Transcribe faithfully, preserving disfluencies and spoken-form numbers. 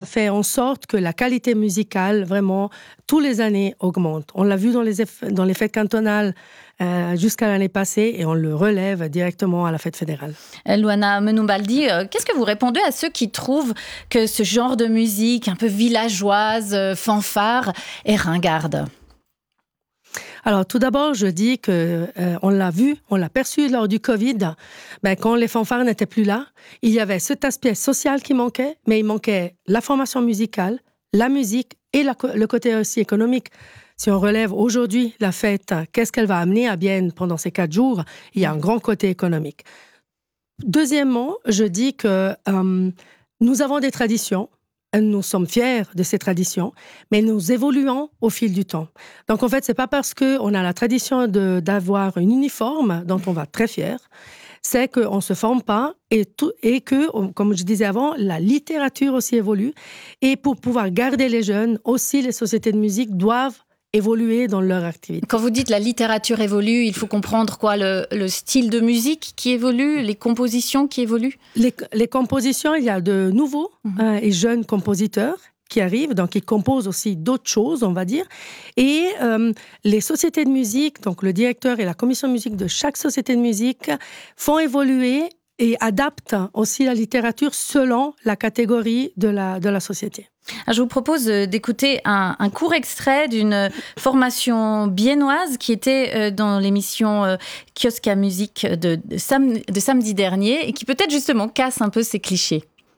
fait en sorte que la qualité musicale, vraiment, tous les années augmente. On l'a vu dans les, eff- dans les fêtes cantonales euh, jusqu'à l'année passée et on le relève directement à la fête fédérale. Luana Menumbaldi, euh, qu'est-ce que vous répondez à ceux qui trouvent que ce genre de musique un peu villageoise, euh, fanfare, est ringarde ? Alors, tout d'abord, je dis que euh, on l'a vu, on l'a perçu lors du Covid. Ben, quand les fanfares n'étaient plus là, il y avait cet aspect social qui manquait, mais il manquait la formation musicale, la musique et la, le côté aussi économique. Si on relève aujourd'hui la fête, qu'est-ce qu'elle va amener à Bienne pendant ces quatre jours? Il y a un grand côté économique. Deuxièmement, je dis que euh, nous avons des traditions. Nous sommes fiers de ces traditions, mais nous évoluons au fil du temps. Donc, en fait, c'est pas parce qu'on a la tradition de, d'avoir une uniforme, dont on va être très fier, c'est qu'on ne se forme pas et, tout, et que, comme je disais avant, la littérature aussi évolue. Et pour pouvoir garder les jeunes, aussi les sociétés de musique doivent évoluer dans leur activité. Quand vous dites la littérature évolue, il faut comprendre quoi, le, le style de musique qui évolue, les compositions qui évoluent ? Les, les compositions, il y a de nouveaux mmh. euh, et jeunes compositeurs qui arrivent, donc ils composent aussi d'autres choses, on va dire. Et euh, les sociétés de musique, donc le directeur et la commission de musique de chaque société de musique font évoluer et adaptent aussi la littérature selon la catégorie de la, de la société. Je vous propose d'écouter un, un court extrait d'une formation biennoise qui était dans l'émission Kiosque à musique de, de, sam, de samedi dernier et qui peut-être justement casse un peu ces clichés.